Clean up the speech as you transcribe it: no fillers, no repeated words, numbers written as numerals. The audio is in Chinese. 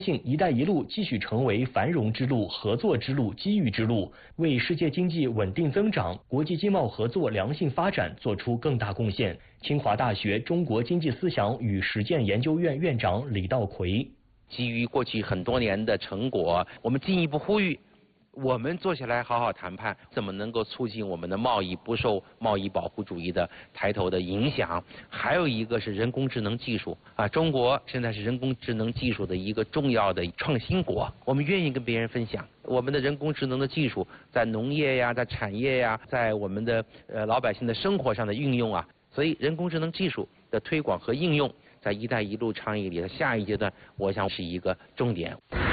信“一带一路”继续成为繁荣之路、合作之路、机遇之路，为世界经济稳定增长、国际经贸合作良性发展做出更大贡献。清华大学中国经济思想与实践研究院院长李道葵： 基于过去很多年的成果，我们进一步呼吁，我们坐下来好好谈判，怎么能够促进我们的贸易不受贸易保护主义的抬头的影响？还有一个是人工智能技术啊，中国现在是人工智能技术的一个重要的创新国，我们愿意跟别人分享我们的人工智能的技术在农业呀、在产业呀、在我们的老百姓的生活上的运用啊，所以人工智能技术的推广和应用，在“一带一路”倡议里的下一阶段，我想是一个重点。